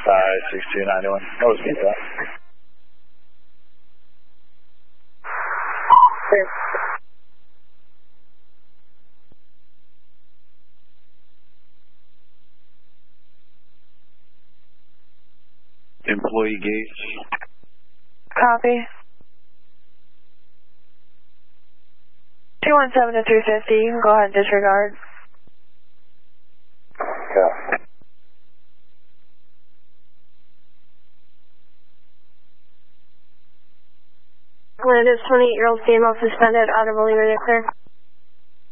6291. Notice me that. Employee Gates. Copy. 217 to 350, you can go ahead and disregard. Yeah. When it is 28-year-old female suspended, out of a leader, clear.